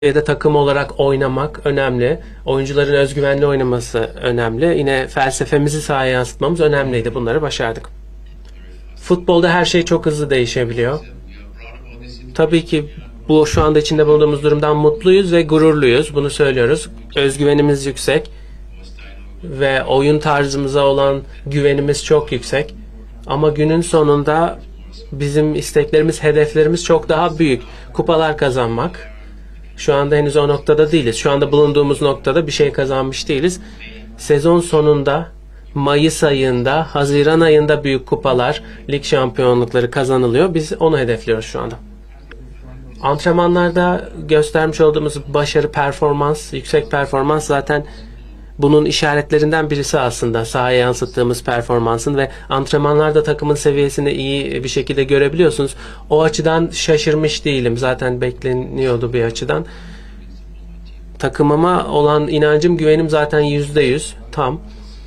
seviyede takım olarak oynamak önemli. Oyuncuların özgüvenli oynaması önemli. Yine felsefemizi sahaya yansıtmamız önemliydi. Bunları başardık. Futbolda her şey çok hızlı değişebiliyor. Tabii ki bu şu anda içinde bulunduğumuz durumdan mutluyuz ve gururluyuz. Bunu söylüyoruz. Özgüvenimiz yüksek ve oyun tarzımıza olan güvenimiz çok yüksek. Ama günün sonunda bizim isteklerimiz, hedeflerimiz çok daha büyük. Kupalar kazanmak. Şu anda henüz o noktada değiliz. Şu anda bulunduğumuz noktada bir şey kazanmış değiliz. Sezon sonunda Mayıs ayında, Haziran ayında büyük kupalar, lig şampiyonlukları kazanılıyor. Biz onu hedefliyoruz şu anda. Antrenmanlarda göstermiş olduğumuz başarı, performans, yüksek performans zaten bunun işaretlerinden birisi aslında. Sahaya yansıttığımız performansın ve antrenmanlarda takımın seviyesini iyi bir şekilde görebiliyorsunuz. O açıdan şaşırmış değilim. Zaten bekleniyordu bir açıdan. Takımıma olan inancım, güvenim zaten %100 tam.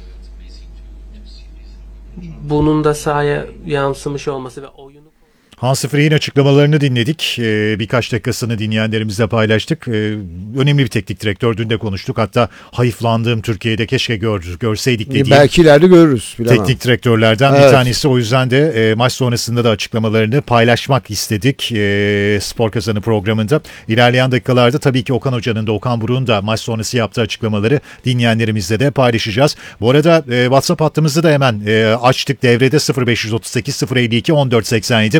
Bunun da sahaya yansımış olması ve oyunu... Hansi Flick'in açıklamalarını dinledik. Birkaç dakikasını dinleyenlerimizle paylaştık. Önemli bir teknik direktör. Dün de konuştuk. Hatta hayıflandığım Türkiye'de keşke görseydik dediğim. Belki ileride görürüz. Bilemem. Teknik direktörlerden bir tanesi. O yüzden de maç sonrasında da açıklamalarını paylaşmak istedik. Spor Kazanı programında. İlerleyen dakikalarda tabii ki Okan Hoca'nın da Okan Buruk'un da maç sonrası yaptığı açıklamaları dinleyenlerimizle de paylaşacağız. Bu arada WhatsApp hattımızı da hemen açtık. Devrede 0538 052 1487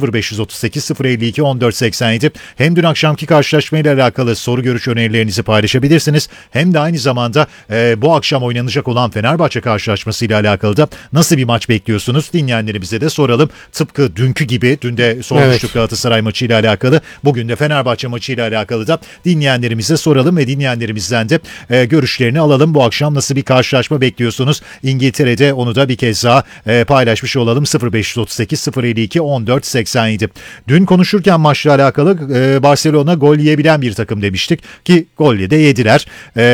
0538 052 1487. Hem dün akşamki karşılaşmayla alakalı soru, görüş, önerilerinizi paylaşabilirsiniz. Hem de aynı zamanda bu akşam oynanacak olan Fenerbahçe karşılaşmasıyla alakalı da nasıl bir maç bekliyorsunuz? Dinleyenlerimize de soralım. Tıpkı dünkü gibi, dün de sormuştuk Galatasaray maçıyla alakalı. Bugün de Fenerbahçe maçıyla alakalı da dinleyenlerimize soralım ve dinleyenlerimizden de görüşlerini alalım. Bu akşam nasıl bir karşılaşma bekliyorsunuz? İngiltere'de onu da bir kez daha paylaşmış olalım. 0538 052 1487. Dün konuşurken maçla alakalı Barcelona gol yiyebilen bir takım demiştik ki gol de yediler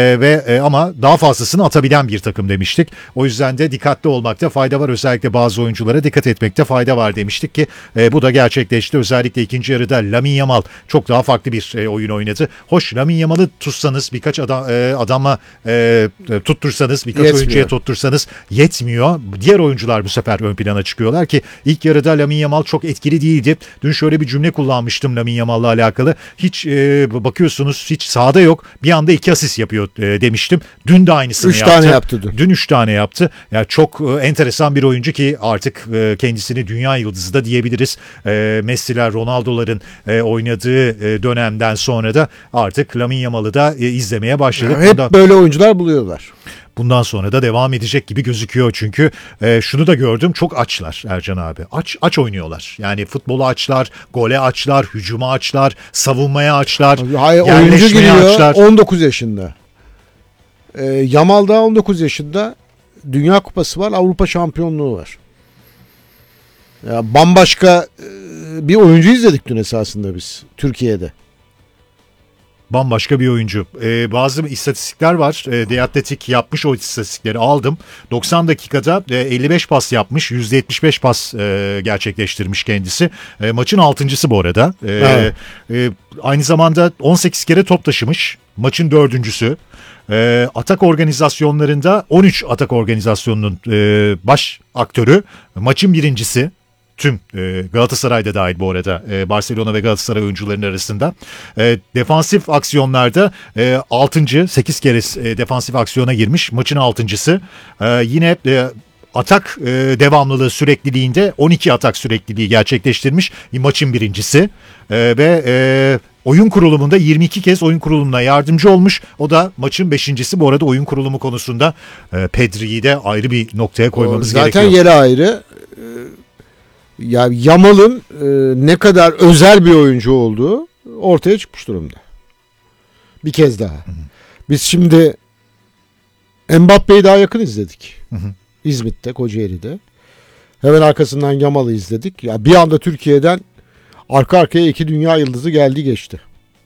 ama daha fazlasını atabilen bir takım demiştik. O yüzden de dikkatli olmakta fayda var. Özellikle bazı oyunculara dikkat etmekte fayda var demiştik ki bu da gerçekleşti. Özellikle ikinci yarıda Lamine Yamal çok daha farklı bir oyun oynadı. Hoş, Lamine Yamal'ı tutsanız, birkaç adama tuttursanız, birkaç oyuncuya tuttursanız yetmiyor. Diğer oyuncular bu sefer ön plana çıkıyorlar ki ilk yarıda Lamine Yamal çok etkili değildi. Dün şöyle bir cümle kullanmıştım Lamine Yamal'la alakalı. Hiç bakıyorsunuz hiç sahada yok. Bir anda 2 asist yapıyor demiştim. Dün de aynısını yaptı. 3 tane yaptı dün. Dün 3 tane yaptı. Yani çok enteresan bir oyuncu ki artık kendisini dünya yıldızı da diyebiliriz. Messi'ler, Ronaldo'ların oynadığı dönemden sonra da artık Lamine Yamal'ı da izlemeye başladık. Hep böyle oyuncular buluyorlar. Bundan sonra da devam edecek gibi gözüküyor çünkü şunu da gördüm, çok açlar Ercan abi. Aç oynuyorlar. Yani futbolu açlar, gole açlar, hücuma açlar, savunmaya açlar, oyuncu giriyor açlar. 19 yaşında. Yamal da 19 yaşında. Dünya Kupası var, Avrupa şampiyonluğu var. Ya bambaşka bir oyuncu izledik dün esasında biz Türkiye'de. Bambaşka bir oyuncu. Bazı istatistikler var. The Athletic yapmış, o istatistikleri aldım. 90 dakikada 55 pas yapmış. %75 pas gerçekleştirmiş kendisi. Maçın 6.'sı bu arada. Aynı zamanda 18 kere top taşımış. Maçın 4.'sü. Atak organizasyonlarında 13 atak organizasyonunun baş aktörü. Maçın 1.'si. Tüm Galatasaray'da dahil bu arada Barcelona ve Galatasaray oyuncularının arasında. Defansif aksiyonlarda 8 kere defansif aksiyona girmiş. Maçın 6.'sı. Yine atak devamlılığı sürekliliğinde 12 atak sürekliliği gerçekleştirmiş. Maçın 1.'si. Ve oyun kurulumunda 22 kez oyun kurulumuna yardımcı olmuş. O da maçın 5.'si. Bu arada oyun kurulumu konusunda Pedri'yi de ayrı bir noktaya koymamız gerekiyor. Zaten yeri ayrı. Ya Yamal'ın ne kadar özel bir oyuncu olduğu ortaya çıkmış durumda. Bir kez daha. Biz şimdi Mbappe'yi daha yakın izledik. İzmit'te, Kocaeli'de. Hemen arkasından Yamal'ı izledik. Ya bir anda Türkiye'den arka arkaya 2 dünya yıldızı geldi geçti.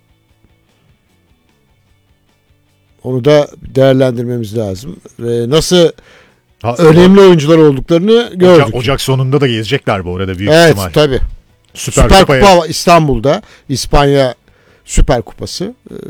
Onu da değerlendirmemiz lazım. Ve nasıl önemli oyuncular olduklarını gördük. Ocak sonunda da gelecekler bu arada büyük ihtimal. Evet tabii. Süper Kupa İstanbul'da, İspanya Süper Kupası.